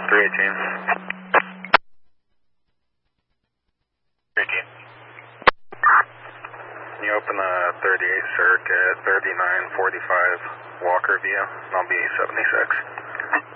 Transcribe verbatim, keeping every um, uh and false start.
three eighteen. three eighteen. Can you open the thirty-eight circuit, thirty-nine forty-five Walker view? I'll be seventy-six.